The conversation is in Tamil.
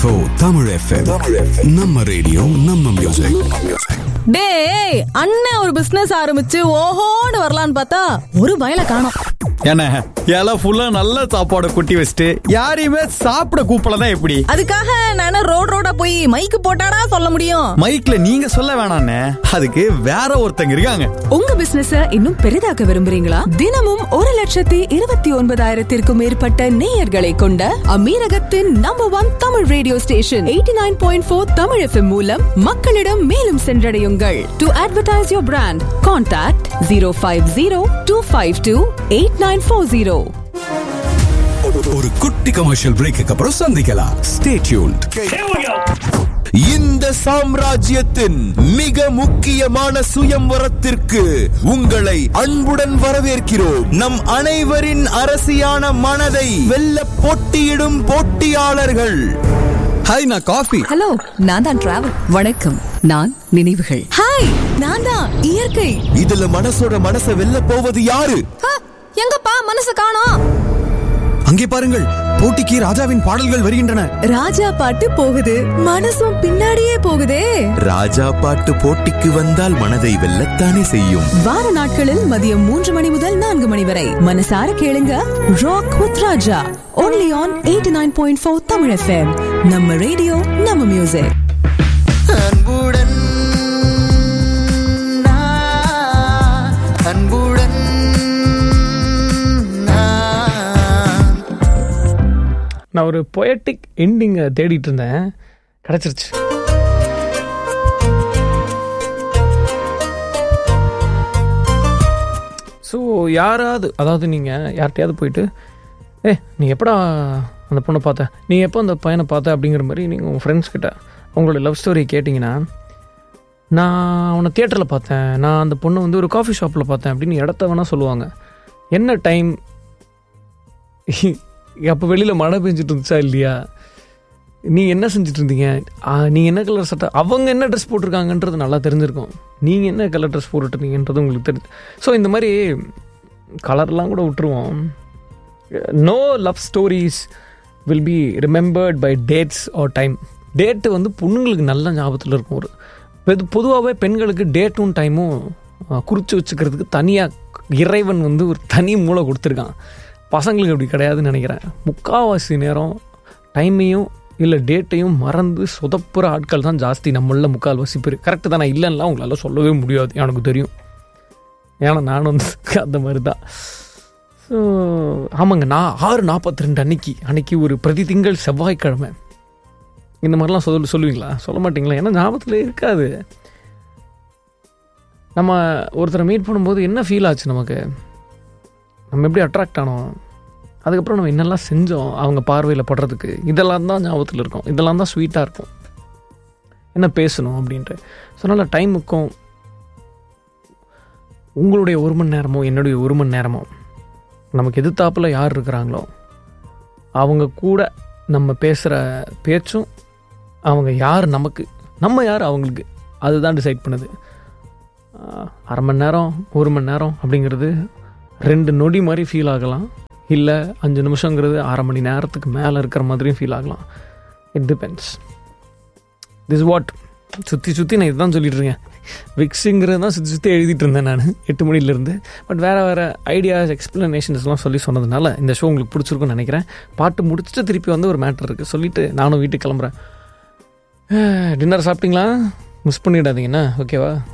Tamil FM. நம்ம ரேடியோ நம்ம மியூசிக். டேய், அண்ணன் ஒரு பிசினஸ் ஆரம்பிச்சு ஓஹோன்னு வரலான்னு பார்த்தா ஒரு பயல காணோம். என்ன இலை ஃபுல்லா நல்ல சாப்பாடு கொட்டி வச்சுட்டு யாரையுமே சாப்பிட கூப்பிடலாம் எப்படி? அதுக்காக நானே ரோடா போய் மைக்கு போட்டாடா சொல்ல முடியும்? மைக்ல நீங்க சொல்ல வேணாண்ணே, அதுக்கு வேற ஒருத்தங்க இருக்காங்க. உங்க பிசினஸ இன்னும் பெரிதாக்க விரும்புறீங்களா? தினமும் 1,29,000 மேற்பட்ட நேயர்களை கொண்ட அமீரகத்தின் number 1 Tamil radio station 89.4 Tamil FM மூலம் மக்களிடம் மேலும் சென்றடையுங்கள். To advertise your brand, contact 050-252-8940. ஒரு குட்டி கமர்ஷியல் பிரேக்கு அப்புறம் சந்திக்கலாம். Stay tuned. இந்த சாம்ராஜ்யத்தின் மிக முக்கியமான சுயம்வரத்திற்கு உங்களை அன்புடன் வரவேற்கிறோம். நம் அனைவரின் அரசியான மனதை வெல்ல போட்டியிடும் போட்டியாளர்கள். ஹாய், நான் காஃபி. ஹலோ, நான் தான் டிராவல். வணக்கம், நான் நினைவுகள். ஹாய், நான் தான் இயற்கை. இதுல மனசோட மனசை வெல்ல போவது யாரு? எங்கப்பா மனசு காணோம்? அங்கே பாருங்கள், போட்டிக்கு ராஜாவின் பாடல்கள் வருகின்றன. ராஜா பாட்டு போகுது, மனசும் பின்னாடியே போகுதே. ராஜா பாட்டு போட்டிக்கு வந்தால் மனதை வெல்லத்தானே செய்யும். வார நாட்களில் மதியம் 3 மணி முதல் 4 மணி வரை மனசார கேளுங்க. Rock with Raja, only on 89.4 Tamil FM. நம்ம ரேடியோ நம்ம மியூசிக். அன்புடன் அன்புடன் நான் ஒரு பொயட்டிக் எண்டிங்கை தேடிட்டு இருந்தேன், கிடச்சிருச்சு. ஸோ யாராவது, அதாவது நீங்கள் யார்கிட்டையாவது போயிட்டு, நீ எப்படா அந்த பொண்ணை பார்த்த, நீ எப்போ அந்த பையனை பார்த்த அப்படிங்கிற மாதிரி நீங்கள் உங்கள் ஃப்ரெண்ட்ஸ்கிட்ட உங்களோட லவ் ஸ்டோரியை கேட்டிங்கன்னா, நான் அவனை தியேட்டரில் பார்த்தேன், நான் அந்த பொண்ணை வந்து ஒரு காஃபி ஷாப்பில் பார்த்தேன் அப்படின்னு இடத்த வேணால் சொல்லுவாங்க. என்ன டைம், அப்போ வெளியில் மழை பெஞ்சிட்டு இருந்துச்சா இல்லையா, நீங்கள் என்ன செஞ்சுட்டு இருந்தீங்க, நீங்கள் என்ன கலர் சட்டை, அவங்க என்ன ட்ரெஸ் போட்டிருக்காங்கன்றது நல்லா தெரிஞ்சிருக்கும், நீங்கள் என்ன கலர் ட்ரெஸ் போட்டுருந்தீங்கன்றது உங்களுக்கு தெரிஞ்சு. ஸோ இந்த மாதிரி கலர்லாம் கூட விட்டுருவோம். No love stories will be remembered by dates R time. Date வந்து பொண்ணுங்களுக்கு நல்ல ஞாபகத்தில் இருக்கும். ஒரு பொதுவாகவே பெண்களுக்கு டேட்டும் டைமும் குறித்து வச்சுக்கிறதுக்கு தனியாக இறைவன் வந்து ஒரு தனி மூளை கொடுத்துருக்கான். பசங்களுக்கு அப்படி கிடையாதுன்னு நினைக்கிறேன். முக்கால்வாசி நேரம் டைமையும் இல்லை டேட்டையும் மறந்து சொதப்புற ஆட்கள் தான் ஜாஸ்தி நம்மள முக்கால்வாசி பேர். கரெக்டு தான், நான் இல்லைன்னா உங்களால் சொல்லவே முடியாது, எனக்கு தெரியும். ஏன்னா நான் வந்து அந்த மாதிரி தான். ஸோ ஆமாங்க, நான் 6:42 அன்னைக்கு ஒரு பிரதி திங்கள் செவ்வாய்க்கிழமை இந்த மாதிரிலாம் சொல்லுவீங்களா? சொல்ல மாட்டிங்களா? ஏன்னா ஞாபகத்தில் இருக்காது. நம்ம ஒருத்தரை மீட் பண்ணும்போது என்ன ஃபீல் ஆச்சு, நமக்கு நம்ம எப்படி அட்ராக்ட் ஆனோம், அதுக்கப்புறம் நம்ம என்னெல்லாம் செஞ்சோம் அவங்க பார்வையில் படுறதுக்கு, இதெல்லாம் தான் ஞாபகத்தில் இருக்கும். இதெல்லாம் தான் ஸ்வீட்டாக இருக்கும், என்ன பேசணும் அப்படின்ட்டு. ஸோ அதனால் டைமுக்கும் உங்களுடைய 1 மணி நேரமோ என்னுடைய 1 மணி நேரமோ நமக்கு எதிர்த்தாப்பில் யார் இருக்கிறாங்களோ அவங்க கூட நம்ம பேசுகிற பேச்சும், அவங்க யார் நமக்கு, நம்ம யார் அவங்களுக்கு, அதுதான் டிசைட் பண்ணுது. 1/2 மணி நேரம் 1 மணி நேரம் அப்படிங்கிறது 2 நொடி மாதிரி ஃபீல் ஆகலாம், இல்லை 5 நிமிஷங்கிறது 1/2 மணி நேரத்துக்கு மேலே இருக்கிற மாதிரியும் ஃபீல் ஆகலாம். It depends. திஸ் வாட் சுற்றி நான் இதுதான் சொல்லிட்டு இருக்கேன். விக்ஸுங்கிறது தான் சுற்றி எழுதிட்டு இருந்தேன் நான் 8 மணிலேருந்து. பட் வேறு ஐடியாஸ் எக்ஸ்ப்ளனேஷன்ஸ்லாம் சொன்னதுனால இந்த ஷோ உங்களுக்கு பிடிச்சிருக்குன்னு நினைக்கிறேன். பாட்டு முடிச்சுட்டு திருப்பி வந்து ஒரு மேட்டர் இருக்குது சொல்லிவிட்டு நானும் வீட்டுக்கு கிளம்புறேன். டின்னர் சாப்பிட்டீங்களா? மிஸ் பண்ணிடாதீங்கண்ணா, ஓகேவா?